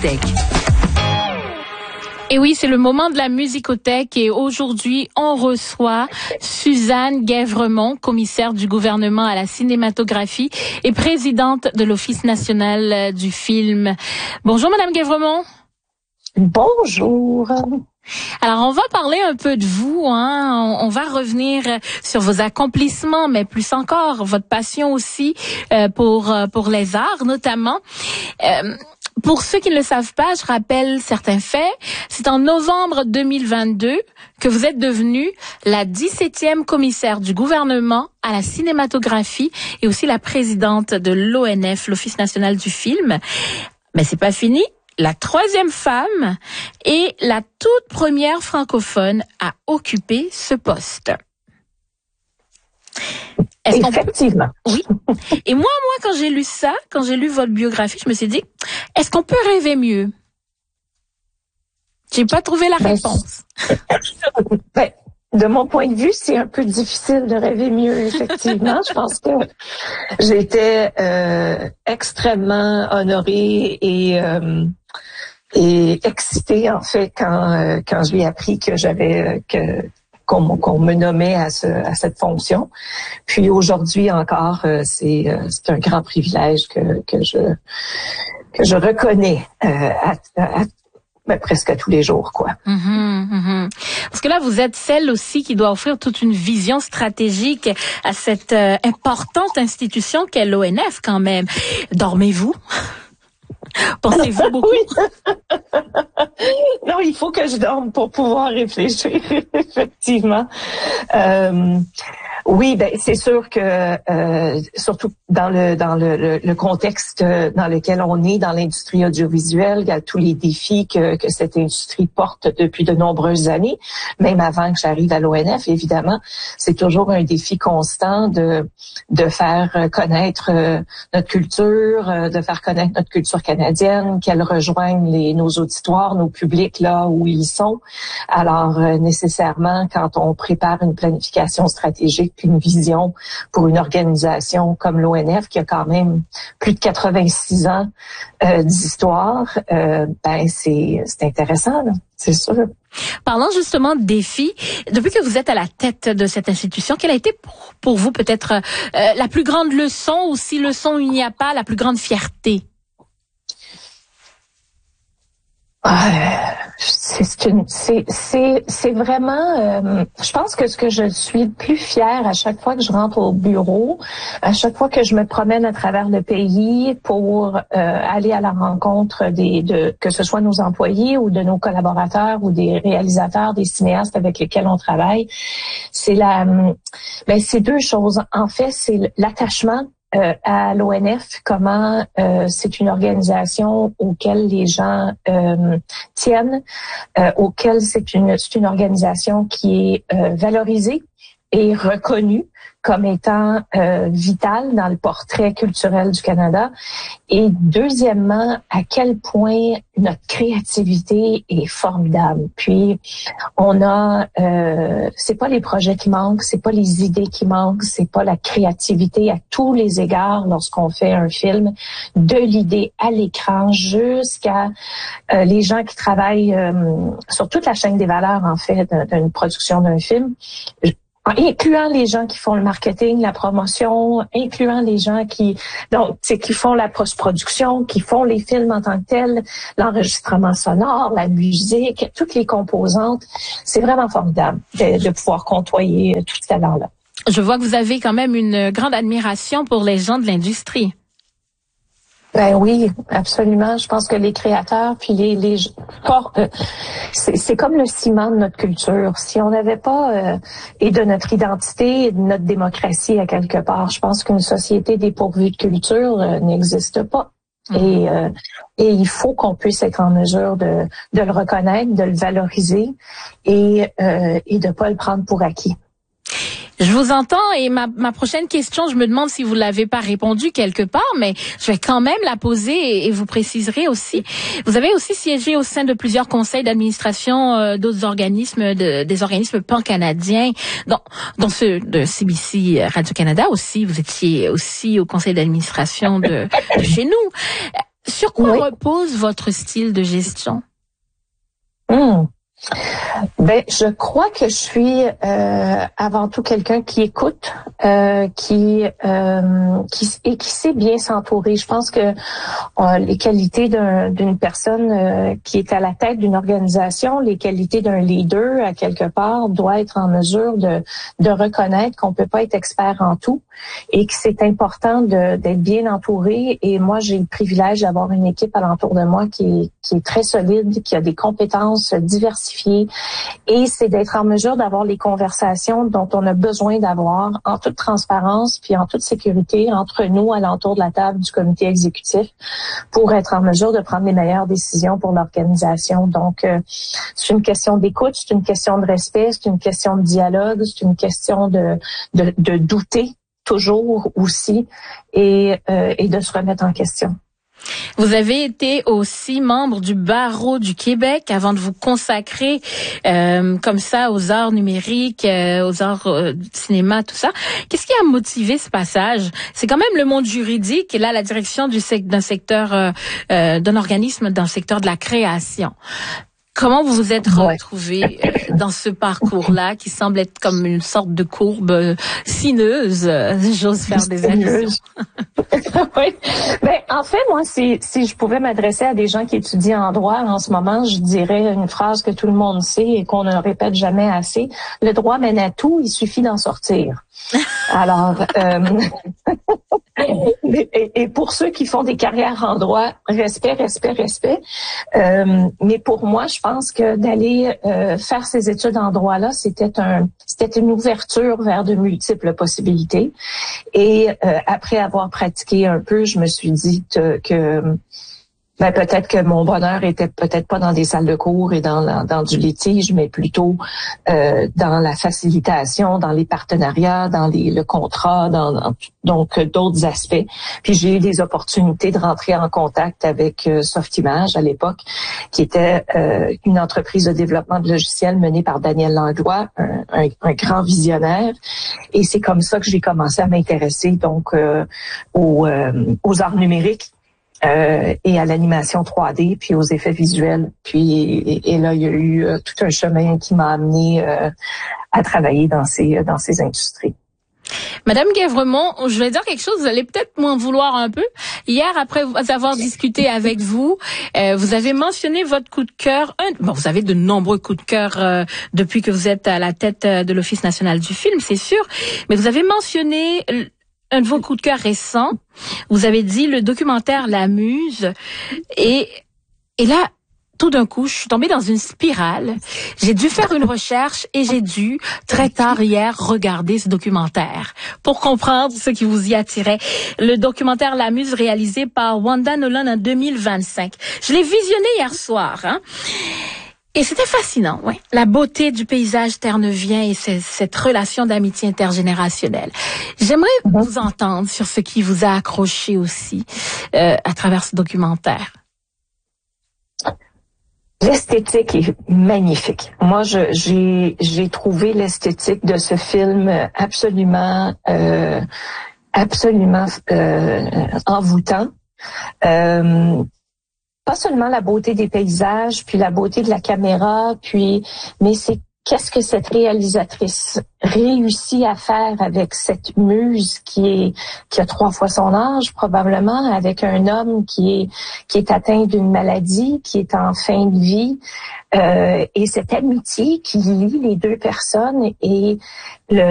musicothèque. Et oui, c'est le moment de la musicothèque et aujourd'hui, on reçoit Suzanne Guèvremont, commissaire du gouvernement à la cinématographie et présidente de l'Office national du film. Bonjour Madame Guèvremont. Bonjour. Alors, on va parler un peu de vous, hein. On va revenir sur vos accomplissements, mais plus encore, votre passion aussi pour les arts, notamment. Pour ceux qui ne le savent pas, je rappelle certains faits. C'est en novembre 2022 que vous êtes devenue la 17e commissaire du gouvernement à la cinématographie et aussi la présidente de l'ONF, l'Office national du film. Mais c'est pas fini. La 3e femme et la toute première francophone à occuper ce poste. Effectivement. Oui. Et moi, quand j'ai lu ça, quand j'ai lu votre biographie, je me suis dit, est-ce qu'on peut rêver mieux? J'ai pas trouvé la réponse. De mon point de vue, c'est un peu difficile de rêver mieux, effectivement. Je pense que j'étais extrêmement honorée et excitée, en fait, quand je lui ai appris que qu'on me nommait à cette fonction. Puis aujourd'hui encore, c'est un grand privilège que je reconnais presque tous les jours, quoi. Parce que là, vous êtes celle aussi qui doit offrir toute une vision stratégique à cette importante institution qu'est l'ONF, quand même. Dormez-vous? Pensez-vous beaucoup? Oui. Non, il faut que je dorme pour pouvoir réfléchir, effectivement. Oui, c'est sûr que surtout dans le contexte dans lequel on est dans l'industrie audiovisuelle, il y a tous les défis que cette industrie porte depuis de nombreuses années, même avant que j'arrive à l'ONF, évidemment, c'est toujours un défi constant de faire connaître notre culture, de faire connaître notre culture canadienne, qu'elle rejoigne nos auditoires, nos publics là où ils sont. Alors nécessairement, quand on prépare une planification stratégique, une vision pour une organisation comme l'ONF qui a quand même plus de 86 ans d'histoire, c'est intéressant, là, c'est sûr. Parlant justement de défis, depuis que vous êtes à la tête de cette institution, quelle a été pour vous peut-être la plus grande leçon, ou si leçon il n'y a pas, la plus grande fierté? C'est vraiment, je pense que ce que je suis le plus fière à chaque fois que je rentre au bureau, à chaque fois que je me promène à travers le pays pour aller à la rencontre que ce soit nos employés ou de nos collaborateurs ou des réalisateurs, des cinéastes avec lesquels on travaille, c'est c'est deux choses. En fait, c'est l'attachement à l'ONF, comment c'est une organisation auquel les gens tiennent, auquel c'est une organisation qui est valorisée et reconnue comme étant vitale dans le portrait culturel du Canada. Et deuxièmement, à quel point notre créativité est formidable. Puis on a, c'est pas les projets qui manquent, c'est pas les idées qui manquent, c'est pas la créativité à tous les égards lorsqu'on fait un film, de l'idée à l'écran jusqu'à les gens qui travaillent sur toute la chaîne des valeurs en fait d'une production d'un film. Incluant les gens qui font le marketing, la promotion, incluant les gens qui font la post-production, qui font les films en tant que tels, l'enregistrement sonore, la musique, toutes les composantes. C'est vraiment formidable de pouvoir côtoyer tout ce talent-là. Je vois que vous avez quand même une grande admiration pour les gens de l'industrie. Ben oui, absolument. Je pense que les créateurs, puis c'est comme le ciment de notre culture. Si on n'avait pas et de notre identité et de notre démocratie à quelque part, je pense qu'une société dépourvue de culture n'existe pas. Et il faut qu'on puisse être en mesure de le reconnaître, de le valoriser et de pas le prendre pour acquis. Je vous entends et ma prochaine question, je me demande si vous l'avez pas répondu quelque part, mais je vais quand même la poser et vous préciserez aussi. Vous avez aussi siégé au sein de plusieurs conseils d'administration d'autres organismes, des organismes pan-canadiens, dont ceux de CBC Radio-Canada aussi. Vous étiez aussi au conseil d'administration de chez nous. Sur quoi repose votre style de gestion? Ben, je crois que je suis avant tout quelqu'un qui écoute, qui sait bien s'entourer. Je pense que les qualités d'une personne qui est à la tête d'une organisation, les qualités d'un leader à quelque part doit être en mesure de reconnaître qu'on peut pas être expert en tout et que c'est important d'être bien entouré. Et moi, j'ai le privilège d'avoir une équipe alentour de moi qui est très solide, qui a des compétences diversifiées. Et c'est d'être en mesure d'avoir les conversations dont on a besoin d'avoir en toute transparence puis en toute sécurité entre nous alentour de la table du comité exécutif pour être en mesure de prendre les meilleures décisions pour l'organisation. Donc, c'est une question d'écoute, c'est une question de respect, c'est une question de dialogue, c'est une question de douter toujours aussi et de se remettre en question. Vous avez été aussi membre du Barreau du Québec avant de vous consacrer comme ça aux arts numériques, aux arts du cinéma, tout ça. Qu'est-ce qui a motivé ce passage? C'est quand même le monde juridique et là la direction d'un secteur, d'un organisme dans le secteur de la création. Comment vous vous êtes retrouvé dans ce parcours-là qui semble être comme une sorte de courbe sinueuse, j'ose faire des allusions. Oui. Ben, en fait, moi, si je pouvais m'adresser à des gens qui étudient en droit en ce moment, je dirais une phrase que tout le monde sait et qu'on ne répète jamais assez. Le droit mène à tout, il suffit d'en sortir. Alors, et pour ceux qui font des carrières en droit, respect. Mais pour moi, je pense que d'aller faire ces études en droit-là, c'était une ouverture vers de multiples possibilités. Et après avoir pratiqué un peu, je me suis dit que ben peut-être que mon bonheur était peut-être pas dans des salles de cours et dans du litige, mais plutôt dans la facilitation, dans les partenariats, dans le contrat, donc d'autres aspects. Puis j'ai eu des opportunités de rentrer en contact avec Softimage à l'époque, qui était une entreprise de développement de logiciels menée par Daniel Langlois, un grand visionnaire. Et c'est comme ça que j'ai commencé à m'intéresser donc aux arts numériques. Et à l'animation 3D, puis aux effets visuels. Puis et là, il y a eu tout un chemin qui m'a amené à travailler dans ces industries. Madame Guèvremont, je vais dire quelque chose, vous allez peut-être m'en vouloir un peu. Hier, après avoir discuté avec vous, vous avez mentionné votre coup de cœur. Vous avez de nombreux coups de cœur depuis que vous êtes à la tête de l'Office national du film, c'est sûr. Mais vous avez mentionné un de vos coups de cœur récents. Vous avez dit le documentaire La Muse. Et là, tout d'un coup, je suis tombée dans une spirale. J'ai dû faire une recherche et j'ai dû, très tard hier, regarder ce documentaire pour comprendre ce qui vous y attirait. Le documentaire La Muse réalisé par Wanda Nolan en 2025. Je l'ai visionné hier soir, Et c'était fascinant, oui. La beauté du paysage terre-neuvien et cette relation d'amitié intergénérationnelle. J'aimerais vous entendre sur ce qui vous a accroché aussi à travers ce documentaire. L'esthétique est magnifique. Moi, j'ai trouvé l'esthétique de ce film absolument envoûtant. Pas seulement la beauté des paysages, puis la beauté de la caméra, mais c'est qu'est-ce que cette réalisatrice réussit à faire avec cette muse qui a 3 fois son âge probablement, avec un homme qui est atteint d'une maladie, qui est en fin de vie, et cette amitié qui lie les deux personnes et